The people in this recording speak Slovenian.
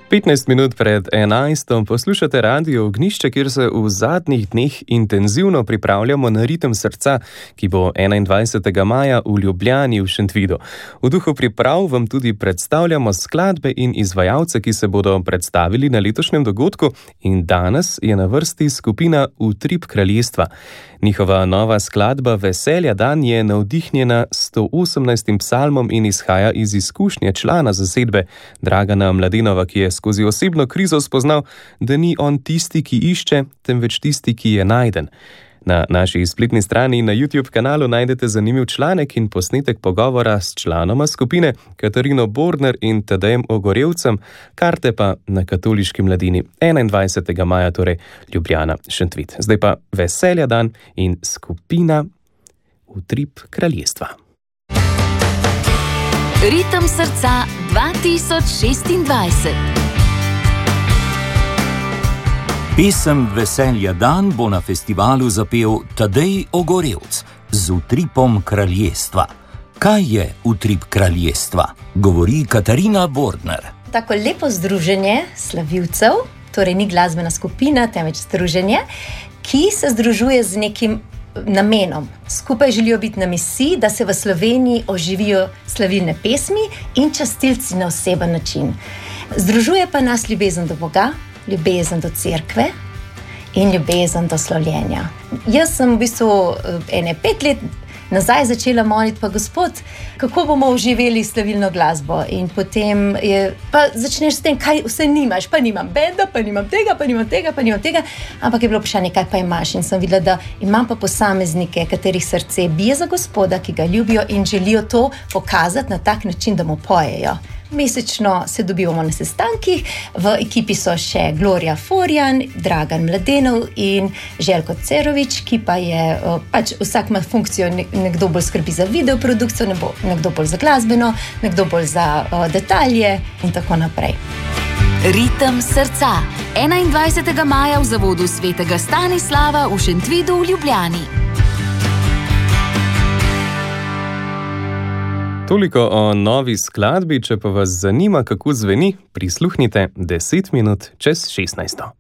15 minut pred 11. poslušate Radio Ognjišče, kjer se v zadnjih dneh intenzivno pripravljamo na ritem srca, ki bo 21. maja v Ljubljani v Šentvidu. V duhu priprav vam tudi predstavljamo skladbe in izvajalce, ki se bodo predstavili na letošnjem dogodku, in danes je na vrsti skupina Utrip kraljestva. Njihova nova skladba Veselja dan je navdihnjena 118. psalmom in izhaja iz izkušnje člana zasedbe Dragana Mladenova, ki je skozi osebno krizo spoznal, da ni on tisti, ki išče, temveč tisti, ki je najden. Na naši spletni strani in na YouTube kanalu najdete zanimiv članek in posnetek pogovora s članoma skupine Katarino Bordner in Tadejem Ogorevcem, karte pa na Katoliški mladini 21. maja, torej Ljubljana, Šentvid. Zdaj pa Veselja dan in skupina Utrip kraljestva. Ritem srca 2026. Pesem Veselja dan bo na festivalu zapel Tadej Ogorevc z Utripom kraljestva. Kaj je Utrip kraljestva? Govori Katarina Bordner. Tako lepo združenje slavivcev, torej ni glasbena skupina, temveč združenje, ki se združuje z nekim namenom. Skupaj želijo biti na misiji, da se v Sloveniji oživijo slavilne pesmi in častilci na oseben način. Združuje pa nas ljubezen do Boga, ljubezen do cerkve in ljubezen do slavljenja. Jaz sem v bistvu 5 let nazaj začela moliti, pa Gospod, kako bomo oživeli slavilno glasbo. In potem pa začneš s tem, kaj vse nimaš. Pa nimam benda, pa nimam tega, pa nimam tega, pa nimam tega. Ampak je bilo vprašanje, kaj pa imaš. In sem videla, da imam pa posameznike, katerih srce bije za Gospoda, ki ga ljubijo in želijo to pokazati na tak način, da mu pojejo. Mesečno se dobivamo na sestankih, v ekipi so še Gloria Forjan, Dragan Mladenov in Željko Cerovič, ki pa je, vsak ima funkcijo, nekdo bolj skrbi za videoprodukcijo, nekdo bolj za glasbeno, nekdo bolj za detalje in tako naprej. Ritem srca 21. maja v zavodu Svetega Stanislava v Šentvidu v Ljubljani. Toliko o novi skladbi, če pa vas zanima, kako zveni, prisluhnite 10 minut čez 16.